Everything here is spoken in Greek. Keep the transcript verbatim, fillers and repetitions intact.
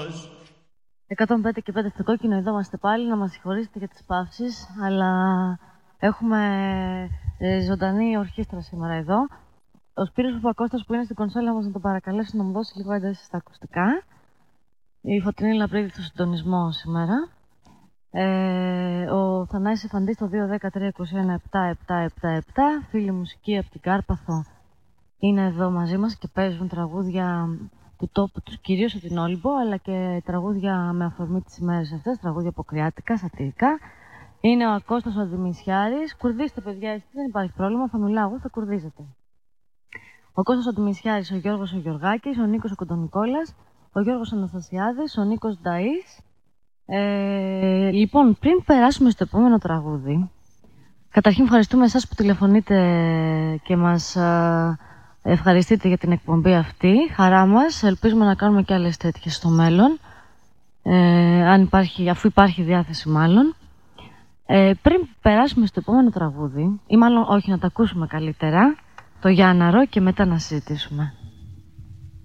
εκατόν πέντε και πέντε στο κόκκινο, εδώ είμαστε πάλι. Να μας συγχωρήσετε για τις παύσεις, αλλά έχουμε ε, ζωντανή ορχήστρα σήμερα εδώ. Ο Σπύρος Παπακώστας που είναι στην κονσόλα μας να τον παρακαλέσω να μου δώσει λίγο ένταση στα ακουστικά. Η Φωτεινή Λαμπρίδη στο συντονισμό σήμερα. Ε, ο Θανάσης Εφαντής στο δύο δέκα τρία είκοσι ένα επτά επτά επτά επτά. Φίλοι μουσικοί από την Κάρπαθο είναι εδώ μαζί μας και παίζουν τραγούδια του τόπου τους, κυρίως από την Όλυμπο, αλλά και τραγούδια με αφορμή τις ημέρες αυτές, τραγούδια αποκριάτικα, σατυρικά. Είναι ο Κώστας ο Αντιμισιάρης. Κουρδίστε, παιδιά, εσείς, δεν υπάρχει πρόβλημα, θα μιλάω εγώ, θα κουρδίζετε. Ο Κώστας ο Αντιμισιάρης, ο Γιώργος ο Γιωργάκης, ο Νίκος ο Κοντονικόλας, ο Γιώργος Αναστασιάδης, ο Νίκος Νταΐς. Ε, λοιπόν, πριν περάσουμε στο επόμενο τραγούδι, καταρχήν ευχαριστούμε εσάς που τηλεφωνείτε και μας α, ευχαριστείτε για την εκπομπή αυτή. Χαρά μας, ελπίζουμε να κάνουμε και άλλες τέτοιες στο μέλλον, ε, αν υπάρχει, αφού υπάρχει διάθεση μάλλον. Ε, πριν περάσουμε στο επόμενο τραγούδι, ή μάλλον όχι, να τα ακούσουμε καλύτερα, το Γιάνναρο, και μετά να συζητήσουμε.